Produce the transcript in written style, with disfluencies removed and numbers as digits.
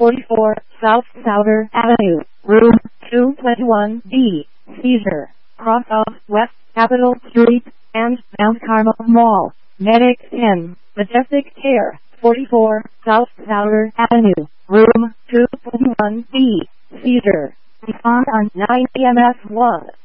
44 South Souder Avenue, room 221B, seizure, cross of West Capitol Street and Mount Carmel Mall, Medic 10, Majestic Care, 44 South Souder Avenue, room 221B, seizure, respond on 9 EMS 1.